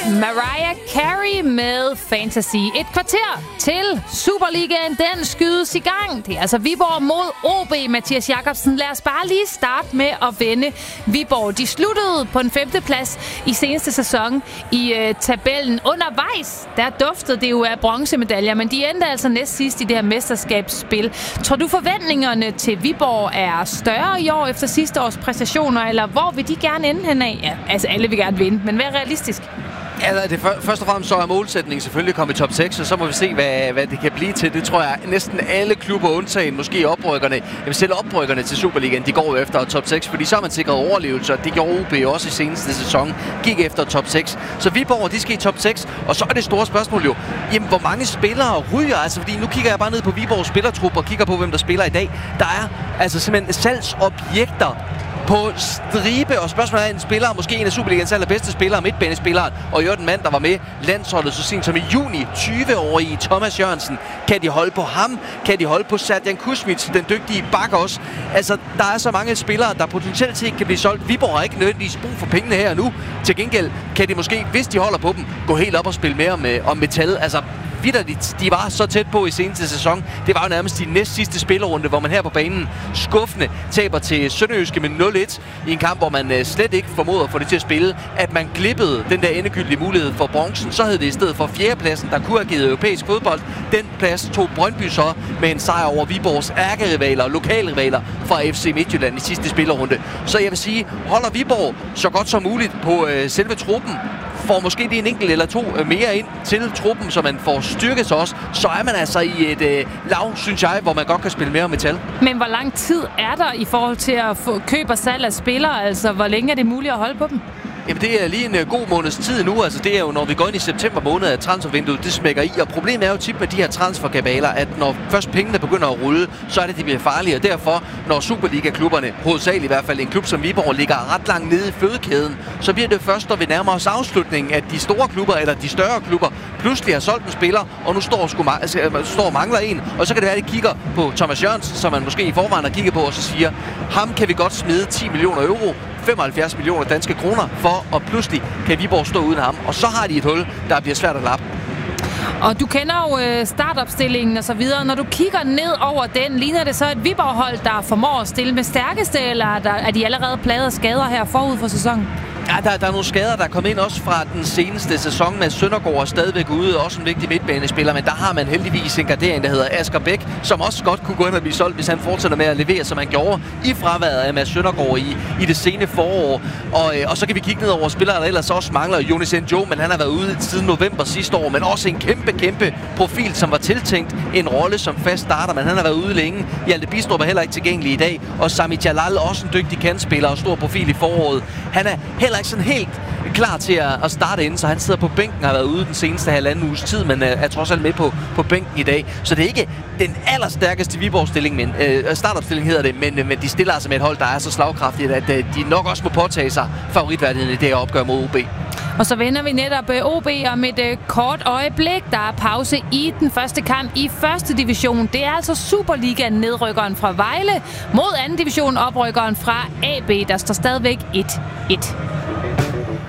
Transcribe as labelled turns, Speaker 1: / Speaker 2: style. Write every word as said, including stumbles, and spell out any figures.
Speaker 1: Mariah Carey med Fantasy. Et kvarter til Superligaen, den skydes i gang. Det er altså Viborg mod O B, Mathias Jakobsen. Lad os bare lige starte med at vende Viborg. De sluttede på en femte plads i seneste sæson i øh, tabellen. Undervejs, der duftede det jo af bronzemedaljer, men de endte altså næst sidst i det her mesterskabsspil. Tror du forventningerne til Viborg er større i år efter sidste års præstationer, eller hvor vil de gerne ende hen af? Ja, altså alle vil gerne vinde, men hvad er realistisk?
Speaker 2: Altså, det for, først og fremmest så er målsætningen selvfølgelig at komme i top seks, og så må vi se, hvad, hvad det kan blive til. Det tror jeg næsten alle klubber undtagen, måske oprykkerne, jamen selv oprykkerne til Superligaen, de går efter top seks, fordi så har man sikret overlevelse, og det gjorde O B også i seneste sæson, gik efter top seks. Så Viborg, de skal i top seks, og så er det store spørgsmål jo, jamen hvor mange spillere ryger, altså fordi nu kigger jeg bare ned på Viborgs spillertrup og kigger på, hvem der spiller i dag. Der er altså simpelthen salgsobjekter på stribe, og spørgsmålet er en spiller, måske en af Superligans allerbedste spillere, midtbanespilleren, og jo den mand, der var med landsholdet så sent som i juni, tyve-årige Thomas Jørgensen. Kan de holde på ham? Kan de holde på Serdjan Kusmic, den dygtige bak også? Altså, der er så mange spillere, der potentielt set kan blive solgt. Viborg har ikke nødvendigvis brug for pengene her og nu. Til gengæld kan de måske, hvis de holder på dem, gå helt op og spille mere om, om metal. Altså, vitterligt, de var så tæt på i seneste sæson. Det var jo nærmest de næst sidste spillerunde, hvor man her på banen skuffende taber til Sønderjyske med nul et i en kamp, hvor man øh, slet ikke formåede at få det til at spille. At man glippede den der endegyldige mulighed for bronzen, så havde det i stedet for fjerdepladsen, der kunne have givet europæisk fodbold. Den plads tog Brøndby så med en sejr over Viborgs ærkerivaler og lokalrivaler fra F C Midtjylland i sidste spillerunde. Så jeg vil sige, holder Viborg så godt som muligt på øh, selve truppen, får måske lige en enkelt eller to mere ind til truppen, så man får styrket sig også, så er man altså i et øh, lav, synes jeg, hvor man godt kan spille mere metal.
Speaker 1: Men hvor lang tid er der i forhold til at få køb og salg af spillere? Altså, hvor længe er det muligt at holde på dem?
Speaker 2: Jamen, det er lige en uh, god måneds tid nu. Altså, det er jo, når vi går ind i september måned, at transfervinduet, det smækker i. Og problemet er jo tit med de her transferkabaler, at når først pengene begynder at rulle, så er det, de bliver farlige. Og derfor, når Superliga-klubberne, hovedsageligt i hvert fald en klub som Viborg, ligger ret langt nede i fødekæden, så bliver det først, når vi nærmer os afslutningen, at de store klubber, eller de større klubber, pludselig har solgt en spiller, og nu står, sgu, altså, står og mangler en. Og så kan det være, at de kigger på Thomas Jørgensen, som man måske i forvejen har kigget på, og så siger, ham kan vi godt smide ti millioner euro, femoghalvfjerds millioner danske kroner for, og pludselig kan Viborg stå uden ham. Og så har de et hul, der bliver svært at lappe.
Speaker 1: Og du kender jo øh, startopstillingen og så videre. Når du kigger ned over den, ligner det så et Viborg-hold, der formår at stille med stærkeste, eller er, der, er de allerede plaget af skader her forud for sæsonen?
Speaker 2: Ja, der, der er nogle skader, der er kommet ind også fra den seneste sæson med Søndergaard stadigvæk ude, også en vigtig midtbanespiller, men der har man heldigvis en gardering, der hedder Asger Bæk, som også godt kunne gå ind og blive solgt, hvis han fortsætter med at levere, som han gjorde i fraværet af Mads Søndergaard i, i det sene forår. Og, og så kan vi kigge ned over spillere, der ellers også mangler. Jonas Njo, men han har været ude siden november sidste år, men også en kæmpe, kæmpe profil, som var tiltænkt en rolle som fast starter, men han har været ude længe. Hjalte Bistrup er heller ikke tilgængelig i dag, og Sami Jalal, også en dygtig kantspiller og stor profil i foråret. Han er heller ikke sådan helt klar til at, at starte inden, så han sidder på bænken og har været ude den seneste halvanden uges tid, men er, er trods alt med på, på bænken i dag. Så det er ikke den allerstærkeste Viborg-stilling, men øh, startopstilling hedder det, men, men de stiller altså med et hold, der er så slagkraftigt, at øh, de nok også må påtage sig favoritværdigheden i det her opgør mod O B.
Speaker 1: Og så vender vi netop O B om et øh, kort øjeblik. Der er pause i den første kamp i første division. Det er altså Superligaen, nedrykkeren fra Vejle mod anden division, oprykkeren fra A B. Der står stadigvæk et et.